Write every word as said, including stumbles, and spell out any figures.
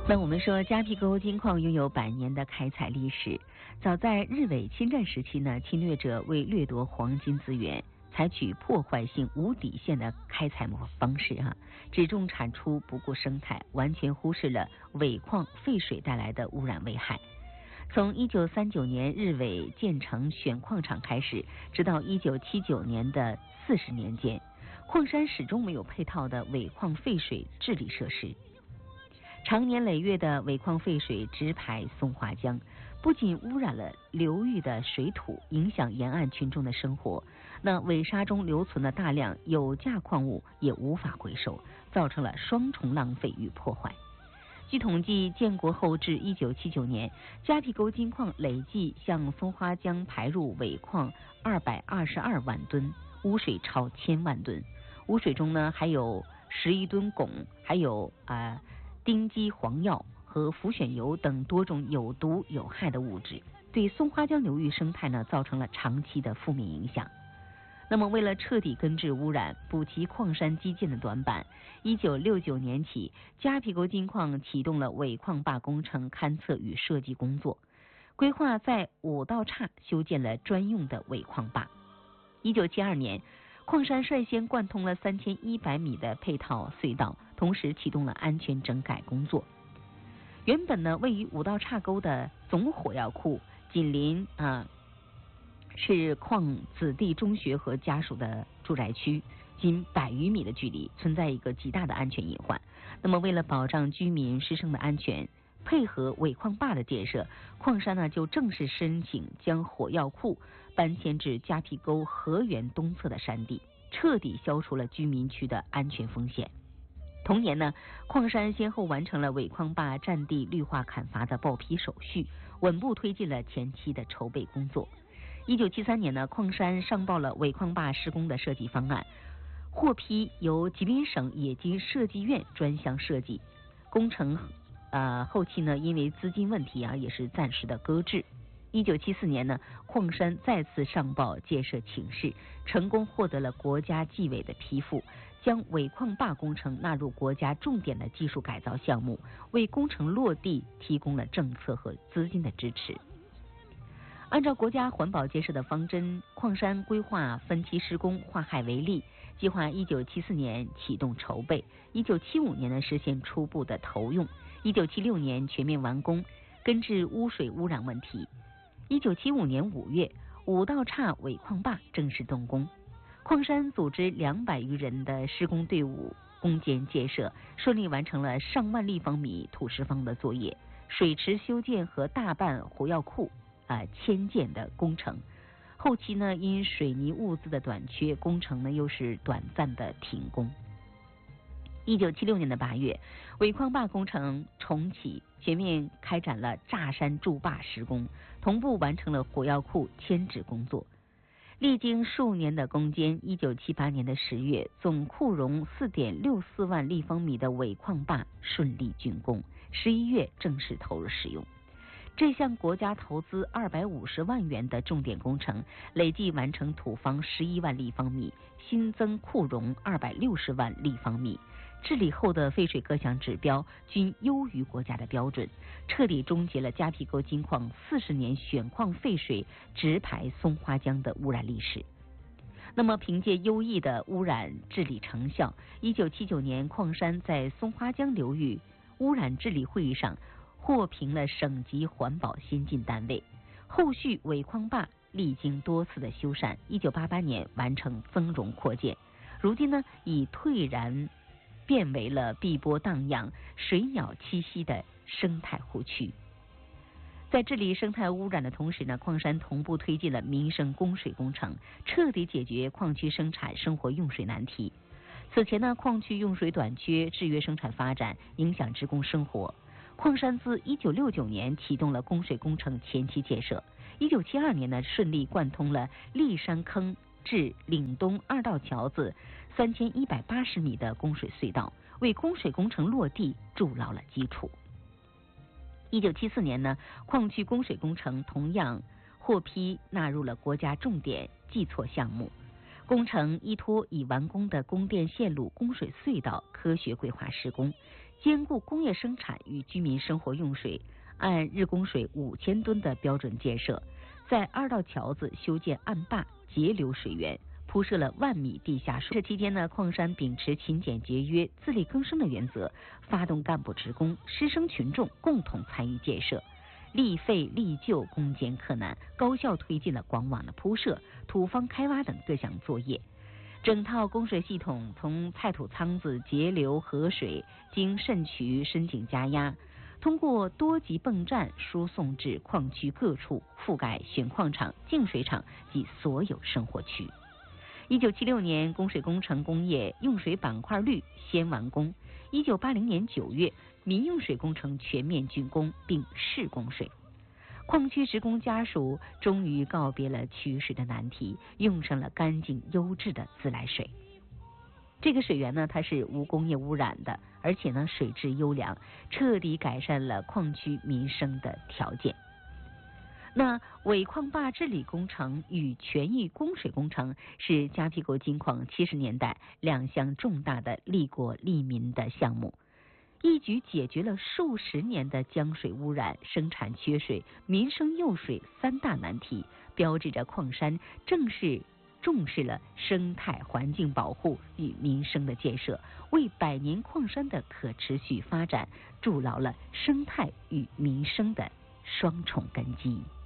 那我们说迦毗沟金矿拥有百年的开采历史，早在日伪侵占时期呢，侵略者为掠夺黄金资源，采取破坏性无底线的开采方式哈、啊，只重产出不顾生态，完全忽视了尾矿废水带来的污染危害。从一九三九年日伪建成选矿场开始，直到一九七九年的四十年间，矿山始终没有配套的尾矿废水治理设施。长年累月的尾矿废水直排松花江，不仅污染了流域的水土，影响沿岸群众的生活，那尾沙中留存的大量有价矿物也无法回收，造成了双重浪费与破坏。据统计，建国后至一九七九年，迦毗沟金矿累计向松花江排入尾矿二百二十二万吨，污水超千万吨。污水中呢，还有十一吨汞，还有啊。呃丁基黄药和浮选油等多种有毒有害的物质，对松花江流域生态呢造成了长期的负面影响。那么为了彻底根治污染，补齐矿山基建的短板，一九六九年起，迦毗沟金矿启动了尾矿坝工程勘测与设计工作，规划在五道岔修建了专用的尾矿坝。一九七二年，矿山率先贯通了三千一百米的配套隧道，同时启动了安全整改工作。原本呢，位于五道岔沟的总火药库紧邻啊是矿子弟中学和家属的住宅区，仅百余米的距离，存在一个极大的安全隐患。那么，为了保障居民师生的安全，配合尾矿坝的建设，矿山呢就正式申请将火药库搬迁至迦毗沟河源东侧的山地，彻底消除了居民区的安全风险。同年呢，矿山先后完成了尾矿坝占地绿化砍伐的报批手续，稳步推进了前期的筹备工作。一九七三年呢，矿山上报了尾矿坝施工的设计方案，获批由吉林省冶金设计院专项设计。工程呃后期呢，因为资金问题啊，也是暂时的搁置。一九七四年呢，矿山再次上报建设请示，成功获得了国家纪委的批复，将尾矿坝工程纳入国家重点的技术改造项目，为工程落地提供了政策和资金的支持。按照国家环保建设的方针，矿山规划分期施工，化害为利，计划一九七四年启动筹备，一九七五年呢实现初步的投用，一九七六年全面完工，根治污水污染问题。一九七五年五月，五道岔尾矿坝正式动工，矿山组织两百余人的施工队伍攻坚建设，顺利完成了上万立方米土石方的作业，水池修建和大半火药库啊迁建的工程。后期呢，因水泥物资的短缺，工程呢又是短暂的停工。一九七六年的八月，尾矿坝工程重启，全面开展了炸山筑坝施工，同步完成了火药库迁址工作。历经数年的攻坚，一九七八年的十月，总库容四点六四万立方米的尾矿坝顺利竣工，十一月正式投入使用。这项国家投资二百五十万元的重点工程，累计完成土方十一万立方米，新增库容二百六十万立方米。治理后的废水各项指标均优于国家的标准，彻底终结了迦毗沟金矿四十年选矿废水直排松花江的污染历史。那么，凭借优异的污染治理成效，一九七九年矿山在松花江流域污染治理会议上获评了省级环保先进单位。后续尾矿坝历经多次的修缮，一九八八年完成增容扩建，如今呢已退然变为了碧波荡漾、水鸟栖息的生态湖区。在治理生态污染的同时呢，矿山同步推进了民生供水工程，彻底解决矿区生产生活用水难题。此前呢，矿区用水短缺，制约生产发展，影响职工生活。矿山自一九六九年启动了供水工程前期建设，一九七二年呢顺利贯通了立山坑至岭东二道桥子三千一百八十米的供水隧道，为供水工程落地筑牢了基础。一九七四年呢，矿区供水工程同样获批纳入了国家重点计措项目。工程依托已完工的供电线路供水隧道科学规划施工， 兼顾工业生产与居民生活用水，按日供水五千吨的标准建设，在二道桥子修建岸坝，节流水源，铺设了万米地下水。这期间呢，矿山秉持勤俭节约、自力更生的原则，发动干部职工、师生群众共同参与建设，力废力救，攻坚克难，高效推进了广网的铺设、土方开挖等各项作业。整套供水系统从菜土仓子截流河水，经渗渠深井加压，通过多级泵站输送至矿区各处，覆盖选矿场、净水厂及所有生活区。一九七六年，供水工程工业用水板块率先完工。一九八零年九月，民用水工程全面竣工并试供水。矿区职工家属终于告别了取水的难题，用上了干净优质的自来水。这个水源呢，它是无工业污染的，而且呢水质优良，彻底改善了矿区民生的条件。那尾矿坝治理工程与全域供水工程是迦毗国金矿七十年代两项重大的利国利民的项目，一举解决了数十年的江水污染、生产缺水、民生用水三大难题，标志着矿山正式重视了生态环境保护与民生的建设，为百年矿山的可持续发展筑牢了生态与民生的双重根基。